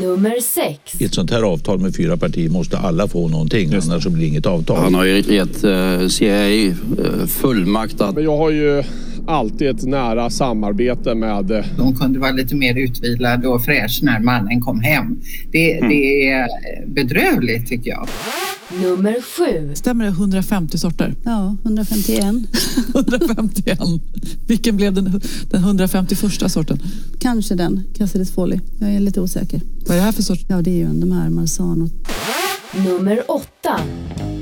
Nummer 6. I ett sånt här avtal med 4 partier måste alla få någonting, annars så blir det inget avtal. Han har ju gett CIA fullmakt att... Men jag har ju alltid ett nära samarbete med... De kunde vara lite mer utvilade och fräsch när mannen kom hem. Det är bedrövligt tycker jag. Nummer 7. Stämmer det 150 sorter? Ja, 151. 151. Vilken blev den 151 sorten? Kanske den, Cassidy's Folly. Jag är lite osäker. Vad är det här för sort? Ja, det är ju de här Marzano. Nummer 8.